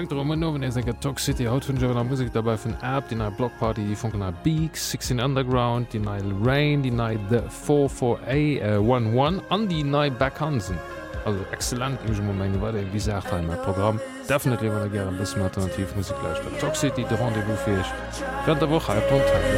Nowen is Talk City haut vun Jower Musik dabei vun App, Di nei Blockparty, die vun a Beaks, 16 Underground, Di nei Rain, Di nei The 44A11 an die nei Backhansen. Also exzellent moment war wie sagt ein Programm definitiv gerne bis alternativ Musik Talk City de Rendevous fir der Woche.